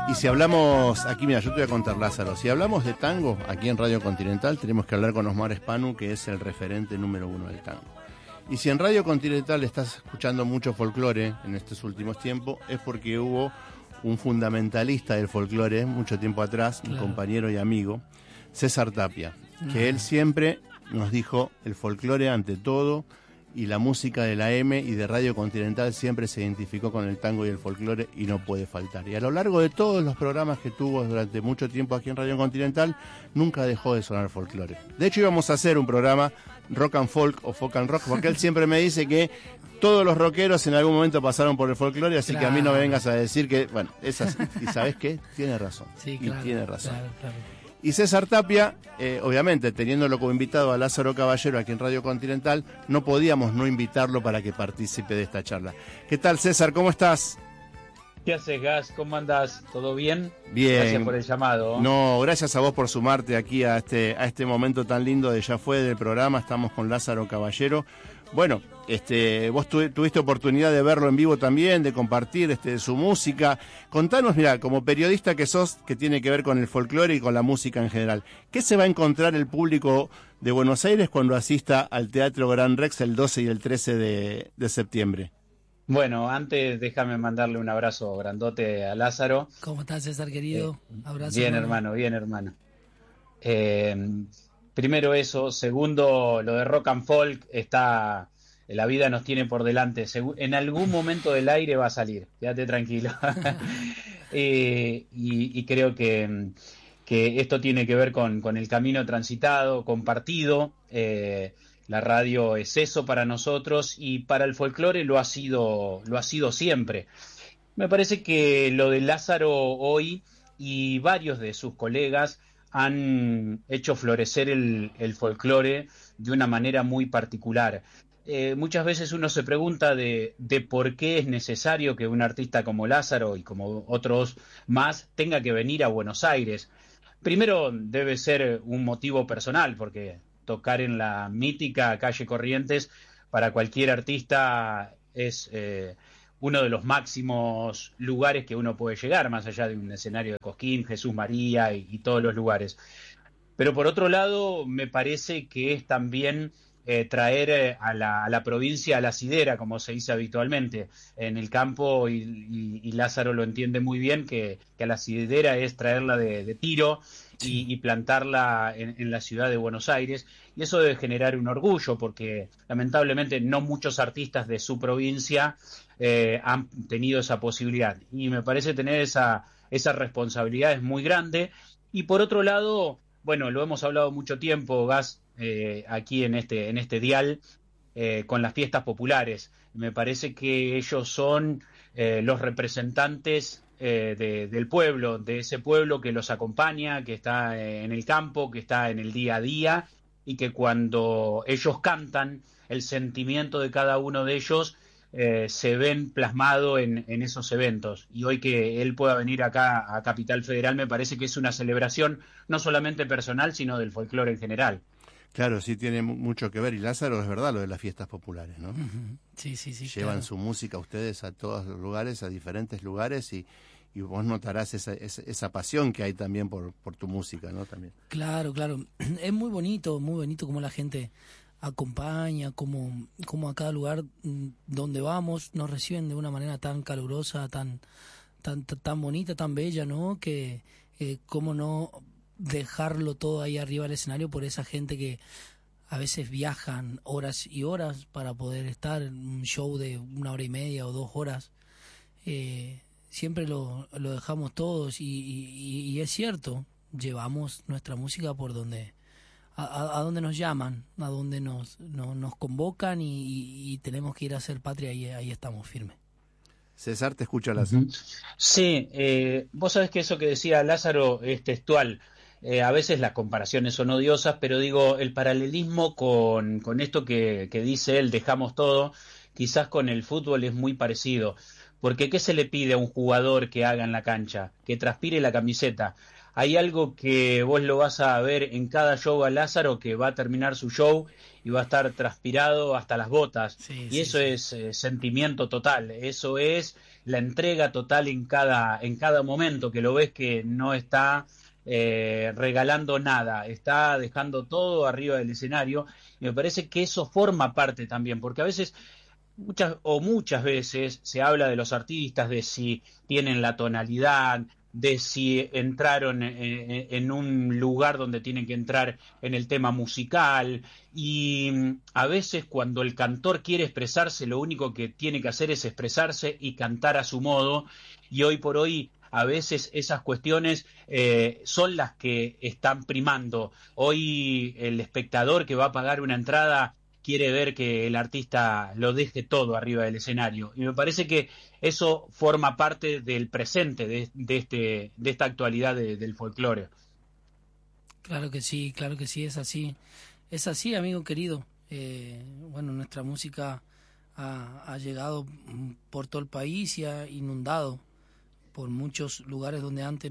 Y si hablamos, aquí mira, yo te voy a contar, Lázaro, si hablamos de tango aquí en Radio Continental, tenemos que hablar con Osmar Spanu, que es el referente número 1 del tango. Y si en Radio Continental estás escuchando mucho folclore en estos últimos tiempos, es porque hubo un fundamentalista del folclore mucho tiempo atrás, un compañero y amigo, César Tapia, que él siempre nos dijo el folclore ante todo, y la música de la M y de Radio Continental siempre se identificó con el tango y el folclore y no puede faltar. Y a lo largo de todos los programas que tuvo durante mucho tiempo aquí en Radio Continental, nunca dejó de sonar folclore. De hecho, íbamos a hacer un programa rock and folk o folk and rock, porque él siempre me dice que todos los rockeros en algún momento pasaron por el folclore, así que a mí no me vengas a decir que, bueno, es así. ¿Y sabes qué? Tiene razón. Sí, claro, y tiene razón. Claro. Y César Tapia, obviamente, teniéndolo como invitado a Lázaro Caballero aquí en Radio Continental, no podíamos no invitarlo para que participe de esta charla. ¿Qué tal, César? ¿Cómo estás? ¿Qué haces, Gas? ¿Cómo andás? ¿Todo bien? Bien. Gracias por el llamado. No, gracias a vos por sumarte aquí a este momento tan lindo de Ya Fue del programa. Estamos con Lázaro Caballero. Bueno, vos tuviste oportunidad de verlo en vivo también, de compartir su música. Contanos, mira, como periodista que sos, que tiene que ver con el folclore y con la música en general, ¿qué se va a encontrar el público de Buenos Aires cuando asista al Teatro Gran Rex el 12 y el 13 de septiembre? Bueno, antes déjame mandarle un abrazo grandote a Lázaro. ¿Cómo estás, César, querido? Abrazo. Bien, hermano, bien, hermano. Primero eso. Segundo, lo de rock and folk está... La vida nos tiene por delante. En algún momento del aire va a salir. Quédate tranquilo. Y creo que esto tiene que ver con el camino transitado, compartido. La radio es eso para nosotros y para el folclore lo ha sido siempre. Me parece que lo de Lázaro hoy y varios de sus colegas han hecho florecer el folclore de una manera muy particular. Muchas veces uno se pregunta de por qué es necesario que un artista como Lázaro y como otros más tenga que venir a Buenos Aires. Primero debe ser un motivo personal, porque tocar en la mítica calle Corrientes para cualquier artista es uno de los máximos lugares que uno puede llegar, más allá de un escenario de Cosquín, Jesús María y todos los lugares. Pero por otro lado, me parece que es también traer a la provincia a la sidera, como se dice habitualmente en el campo, y Lázaro lo entiende muy bien, que a la sidera es traerla de tiro y plantarla en la ciudad de Buenos Aires, y eso debe generar un orgullo, porque lamentablemente no muchos artistas de su provincia han tenido esa posibilidad, y me parece tener esa responsabilidad es muy grande. Y por otro lado, bueno, lo hemos hablado mucho tiempo, Gas, aquí en este dial, con las fiestas populares. Me parece que ellos son los representantes del pueblo, de ese pueblo que los acompaña, que está en el campo, que está en el día a día, y que cuando ellos cantan, el sentimiento de cada uno de ellos se ven plasmado en esos eventos. Y hoy que él pueda venir acá a Capital Federal me parece que es una celebración no solamente personal, sino del folclore en general. Claro, sí tiene mucho que ver, y Lázaro es verdad lo de las fiestas populares, ¿no? Sí. Llevan claro. su música ustedes a todos los lugares, a diferentes lugares, y vos notarás esa pasión que hay también por tu música, ¿no? También. Claro. Es muy bonito como la gente acompaña, como a cada lugar donde vamos nos reciben de una manera tan calurosa, tan bonita, tan bella, ¿no? Que cómo no dejarlo todo ahí arriba del escenario por esa gente que a veces viajan horas y horas para poder estar en un show de 1 hora y media o 2 horas. Siempre lo dejamos todos y es cierto, llevamos nuestra música por donde a donde nos llaman, a donde nos convocan y tenemos que ir a hacer patria, y ahí estamos firmes. César, te escucha, Lázaro. Sí, vos sabés que eso que decía Lázaro es textual. A veces las comparaciones son odiosas, pero digo, el paralelismo con esto que dice él, dejamos todo, quizás con el fútbol es muy parecido. Porque ¿qué se le pide a un jugador que haga en la cancha? Que transpire la camiseta. hay algo que vos lo vas a ver en cada show a Lázaro, que va a terminar su show y va a estar transpirado hasta las botas. Sí, Y sí, eso sí. es sentimiento total, eso es la entrega total en cada momento, que lo ves que no está regalando nada, está dejando todo arriba del escenario. Y me parece que eso forma parte también, porque a veces muchas veces se habla de los artistas, de si tienen la tonalidad, de si entraron en un lugar donde tienen que entrar en el tema musical, y a veces cuando el cantor quiere expresarse, lo único que tiene que hacer es expresarse y cantar a su modo, y hoy por hoy a veces esas cuestiones son las que están primando. Hoy el espectador que va a pagar una entrada quiere ver que el artista lo deje todo arriba del escenario. Y me parece que eso forma parte del presente de esta actualidad del folclore. Claro que sí, es así. Es así, amigo querido. Bueno, nuestra música ha llegado por todo el país y ha inundado por muchos lugares donde antes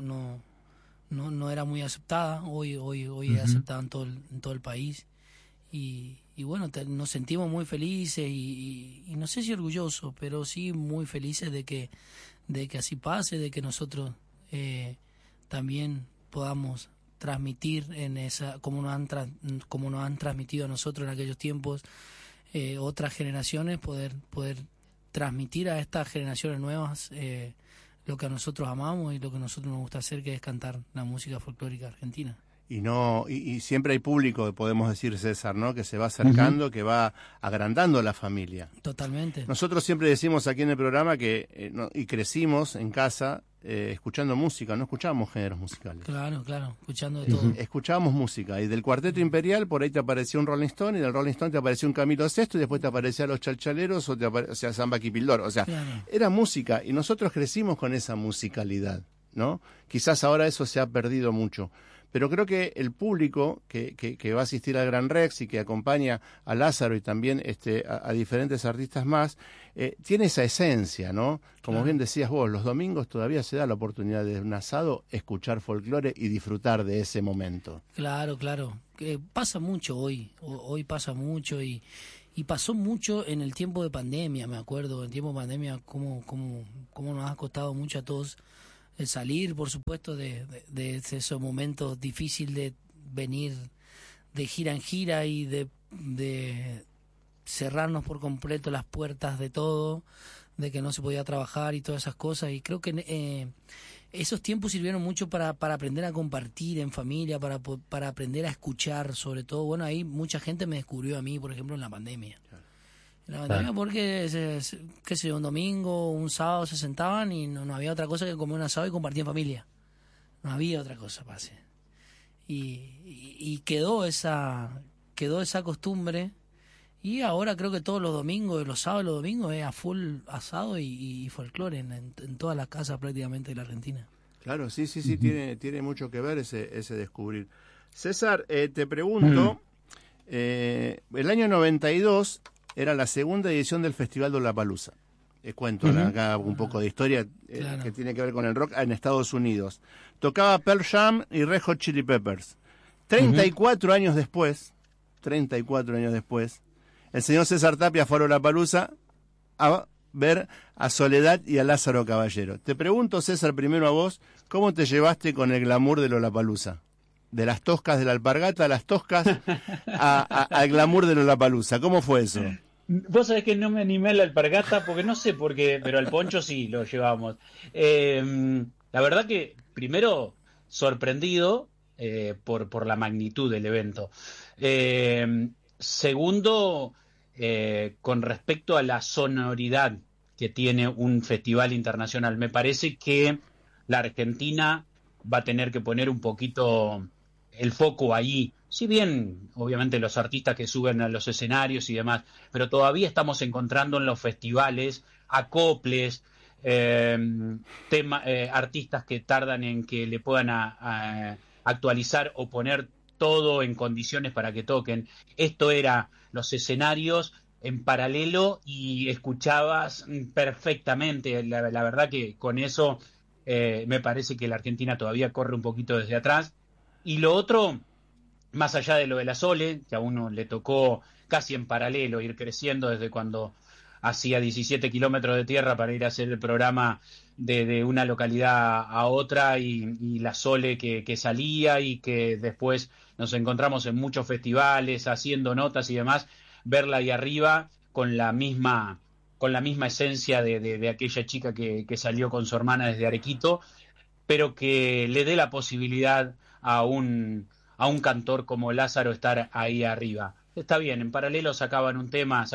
no era muy aceptada. Hoy es aceptada en todo el país. Y bueno, nos sentimos muy felices y no sé si orgullosos, pero sí muy felices de que así pase, de que nosotros también podamos transmitir en esa, como nos han transmitido a nosotros en aquellos tiempos otras generaciones, poder transmitir a estas generaciones nuevas lo que a nosotros amamos y lo que a nosotros nos gusta hacer, que es cantar la música folclórica argentina. Y siempre hay público, podemos decir, César, ¿no? Que se va acercando, que va agrandando la familia. Totalmente. Nosotros siempre decimos aquí en el programa que y crecimos en casa escuchando música, no escuchábamos géneros musicales. Claro, escuchando de todo. Escuchábamos música, y del Cuarteto Imperial por ahí te aparecía un Rolling Stone, y del Rolling Stone te aparecía un Camilo Sesto, y después te aparecían los Chalchaleros, o te aparecía Samba Kipildor. O sea, claro, era música, y nosotros crecimos con esa musicalidad, ¿no? Quizás ahora eso se ha perdido mucho. Pero creo que el público que va a asistir al Gran Rex y que acompaña a Lázaro y también a diferentes artistas más, tiene esa esencia, ¿no? Como bien decías vos, los domingos todavía se da la oportunidad de un asado, escuchar folclore y disfrutar de ese momento. Claro. Pasa mucho hoy pasa mucho y pasó mucho en el tiempo de pandemia, me acuerdo, en tiempo de pandemia, cómo nos ha costado mucho a todos el salir, por supuesto, de esos momentos difíciles de venir de gira en gira y de cerrarnos por completo las puertas de todo, de que no se podía trabajar y todas esas cosas. Y creo que esos tiempos sirvieron mucho para aprender a compartir en familia, para aprender a escuchar, sobre todo. Bueno, ahí mucha gente me descubrió a mí, por ejemplo, en la pandemia. En la pandemia porque, qué sé yo, un domingo, un sábado se sentaban y no había otra cosa que comer un asado y compartir en familia. No había otra cosa para hacer. Y quedó esa costumbre, y ahora creo que todos los domingos, los sábados y los domingos es a full asado y folclore en todas las casas prácticamente de la Argentina. Claro, sí, tiene mucho que ver ese descubrir. César, te pregunto, el año 92 era la segunda edición del Festival de Lollapalooza. Cuento acá un poco de historia que tiene que ver con el rock en Estados Unidos. Tocaba Pearl Jam y Red Hot Chili Peppers. 34 años después, el señor César Tapia fue a Lollapalooza a ver a Soledad y a Lázaro Caballero. Te pregunto, César, primero a vos, ¿cómo te llevaste con el glamour de Lollapalooza? De las toscas de la alpargata a las toscas al glamour de Lollapalooza. ¿Cómo fue eso? Vos sabés que no me animé a la alpargata porque no sé por qué, pero al poncho sí lo llevamos. La verdad que primero sorprendido por la magnitud del evento. Segundo, con respecto a la sonoridad que tiene un festival internacional. Me parece que la Argentina va a tener que poner un poquito el foco ahí. Si bien, obviamente, los artistas que suben a los escenarios y demás, pero todavía estamos encontrando en los festivales acoples, artistas que tardan en que le puedan actualizar o poner todo en condiciones para que toquen. Esto era los escenarios en paralelo y escuchabas perfectamente. La verdad que con eso Me parece que la Argentina todavía corre un poquito desde atrás. Y lo otro, más allá de lo de la Sole, que a uno le tocó casi en paralelo ir creciendo desde cuando hacía 17 kilómetros de tierra para ir a hacer el programa de una localidad a otra, y la Sole que salía, y que después nos encontramos en muchos festivales haciendo notas y demás, verla ahí arriba con la misma esencia de aquella chica que salió con su hermana desde Arequito, pero que le dé la posibilidad a un cantor como Lázaro estar ahí arriba. Está bien, en paralelo sacaron un tema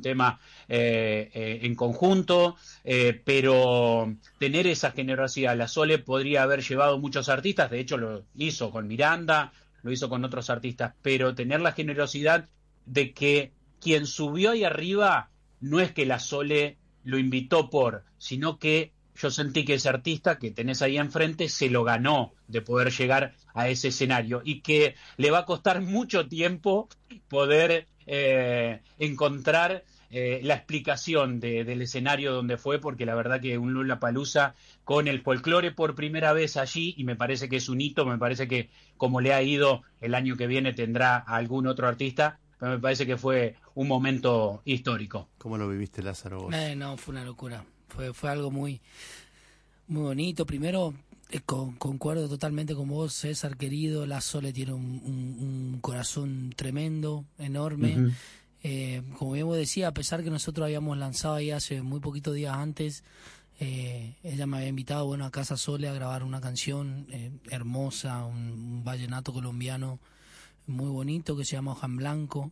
en conjunto, pero tener esa generosidad, la Sole podría haber llevado muchos artistas, de hecho lo hizo con Miranda, lo hizo con otros artistas, pero tener la generosidad de que quien subió ahí arriba no es que la Sole lo invitó sino que yo sentí que ese artista que tenés ahí enfrente se lo ganó de poder llegar a ese escenario, y que le va a costar mucho tiempo poder encontrar la explicación del escenario donde fue, porque la verdad que un Lollapalooza con el folclore por primera vez allí, y me parece que es un hito, me parece que como le ha ido el año que viene tendrá a algún otro artista, pero me parece que fue un momento histórico. ¿Cómo lo viviste, Lázaro, vos? No, fue una locura. Fue algo muy, muy bonito. Primero, concuerdo totalmente con vos, César, querido. La Sole tiene un corazón tremendo, enorme. Como bien vos decía, a pesar que nosotros habíamos lanzado ahí hace muy poquitos días antes, ella me había invitado, bueno, a Casa Sole a grabar una canción hermosa, un vallenato colombiano muy bonito que se llama Hoja en Blanco.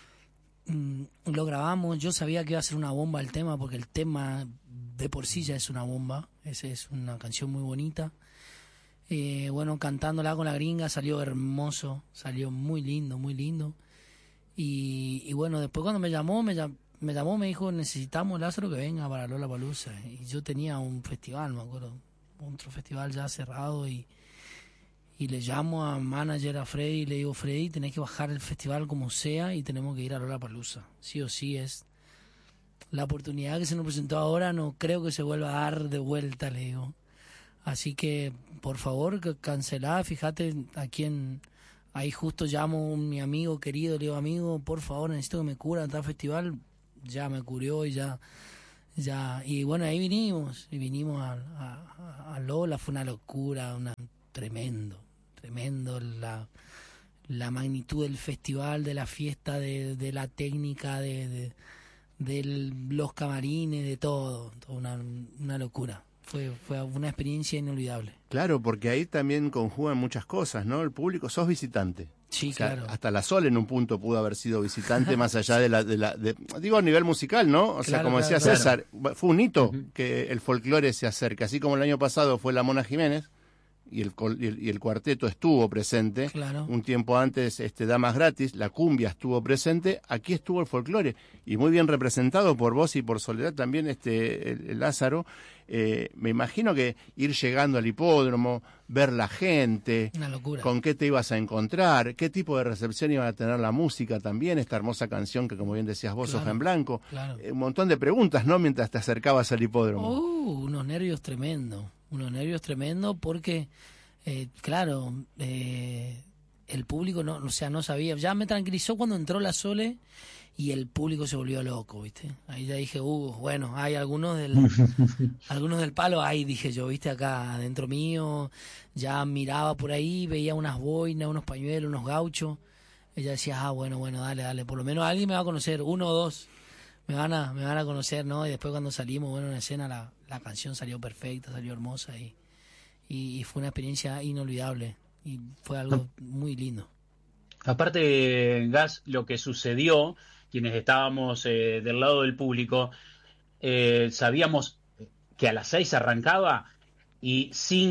Lo grabamos, yo sabía que iba a ser una bomba el tema, porque el tema de por sí ya es una bomba, es una canción muy bonita. Bueno, cantándola con la gringa salió hermoso, salió muy lindo, muy lindo. Y bueno, después cuando me llamó, me dijo, necesitamos, Lázaro, que venga para Lollapalooza. Y yo tenía un festival, me acuerdo, otro festival ya cerrado, y le llamo a manager, a Freddy, y le digo, Freddy, tenés que bajar el festival como sea y tenemos que ir a Lollapalooza. Sí o sí, es la oportunidad que se nos presentó ahora, no creo que se vuelva a dar de vuelta, le digo. Así que, por favor, cancelá, fíjate a quién. Ahí justo llamo a mi amigo querido, le digo, amigo, por favor, necesito que me cubra en tal festival. Ya me cubrió y ya. Y bueno, ahí vinimos a Lola, fue una locura, tremendo la magnitud del festival, de la fiesta, de la técnica, de los camarines, de todo, una locura. Fue una experiencia inolvidable. Claro, porque ahí también conjugan muchas cosas, ¿no? El público, sos visitante. Sí, o sea, claro. Hasta la Sol en un punto pudo haber sido visitante, más allá digo, a nivel musical, ¿no? O sea, como decía César, fue un hito que el folclore se acerque. Así como el año pasado fue la Mona Jiménez, y el cuarteto estuvo presente. Claro. Un tiempo antes, Damas Gratis, la cumbia estuvo presente, aquí estuvo el folclore, y muy bien representado por vos y por Soledad también, el Lázaro. Me imagino que ir llegando al hipódromo, ver la gente, una locura. Con qué te ibas a encontrar, qué tipo de recepción iba a tener la música también, esta hermosa canción que, como bien decías vos, Hoja en Blanco. Claro. Un montón de preguntas, ¿no?, mientras te acercabas al hipódromo. Unos nervios tremendos porque, claro, el público no sabía. Ya me tranquilizó cuando entró la Sole y el público se volvió loco, ¿viste? Ahí ya dije, bueno, hay algunos del palo, ahí dije yo, ¿viste? Acá adentro mío, ya miraba por ahí, veía unas boinas, unos pañuelos, unos gauchos. Ella decía, bueno, dale, por lo menos alguien me va a conocer, uno o dos me van a conocer, ¿no? Y después cuando salimos, bueno, en escena la canción salió perfecta, salió hermosa, y fue una experiencia inolvidable, y fue algo muy lindo. Aparte, Gas, lo que sucedió, quienes estábamos del lado del público, sabíamos que a las 6 arrancaba y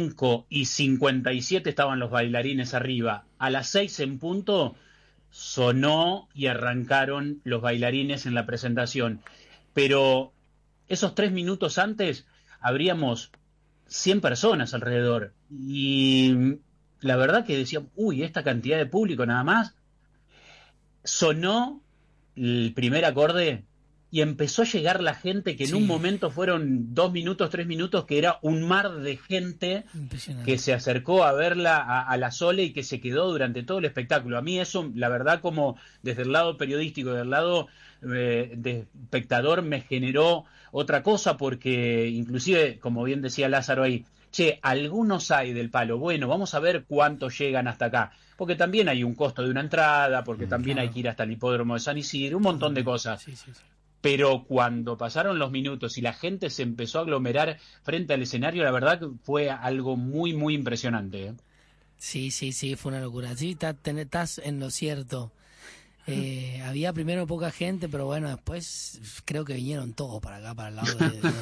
5:57 estaban los bailarines arriba. A las 6 en punto sonó y arrancaron los bailarines en la presentación. Pero esos 3 minutos antes habríamos 100 personas alrededor. Y la verdad que decíamos, esta cantidad de público nada más. Sonó el primer acorde y empezó a llegar la gente que en un momento fueron 2 minutos, 3 minutos, que era un mar de gente que se acercó a verla a la Sole y que se quedó durante todo el espectáculo. A mí eso, la verdad, como desde el lado periodístico, del lado de espectador, me generó otra cosa, porque inclusive, como bien decía Lázaro ahí, che, algunos hay del palo, bueno, vamos a ver cuántos llegan hasta acá, porque también hay un costo de una entrada, porque también hay que ir hasta el hipódromo de San Isidro, un montón de cosas. Pero cuando pasaron los minutos y la gente se empezó a aglomerar frente al escenario, la verdad que fue algo muy, muy impresionante. Sí, fue una locura. Sí, estás en lo cierto. Había primero poca gente, pero bueno, después creo que vinieron todos para acá, para el lado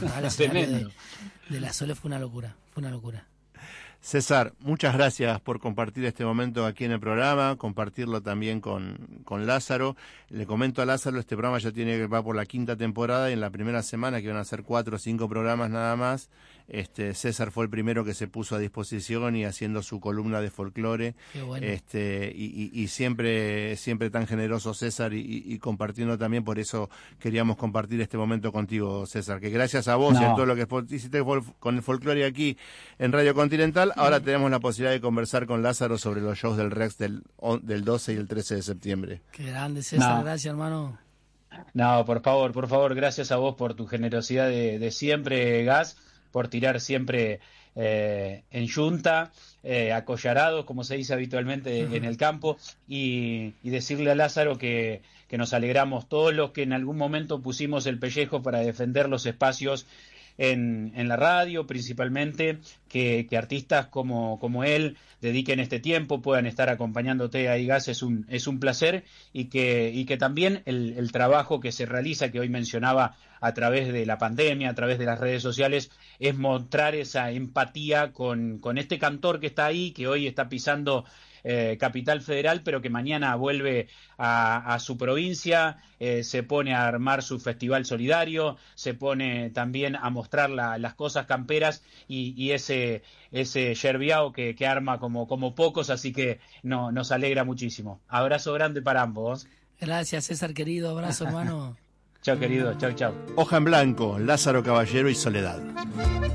de la Sole. Fue una locura. César, muchas gracias por compartir este momento aquí en el programa, compartirlo también con Lázaro. Le comento a Lázaro, este programa ya va por la 5ª temporada, y en la primera semana, que van a ser 4 o 5 programas nada más, César fue el primero que se puso a disposición y haciendo su columna de folclore. Qué bueno. Y siempre tan generoso César, y compartiendo también. Por eso queríamos compartir este momento contigo, César, que gracias a vos y a todo lo que hiciste con el folclore aquí en Radio Continental, ahora tenemos la posibilidad de conversar con Lázaro sobre los shows del Rex del 12 y el 13 de septiembre. Qué grande, César, gracias, hermano. No, por favor, gracias a vos por tu generosidad de siempre, Gas, por tirar siempre en yunta, acollarados, como se dice habitualmente en el campo, y decirle a Lázaro que nos alegramos todos los que en algún momento pusimos el pellejo para defender los espacios en la radio, principalmente, que artistas como él dediquen este tiempo, puedan estar acompañándote ahí, Gas, es un placer, y que también el trabajo que se realiza, que hoy mencionaba, a través de la pandemia, a través de las redes sociales, es mostrar esa empatía con este cantor que está ahí, que hoy está pisando Capital Federal, pero que mañana vuelve a su provincia, se pone a armar su festival solidario, se pone también a mostrar las cosas camperas y ese yerbiao que arma como pocos, así que nos alegra muchísimo. Abrazo grande para ambos. Gracias, César, querido, abrazo, hermano. Chao, querido, chao. Hoja en Blanco, Lázaro Caballero y Soledad.